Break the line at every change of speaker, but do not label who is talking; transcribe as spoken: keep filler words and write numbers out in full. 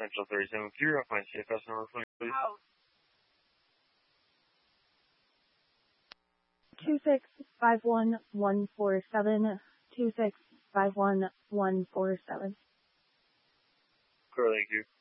Central thirty-seven Clear. I'll find C F S number for you, please.
Two six five one one four seven two six five one one four seven.
Clear, thank you.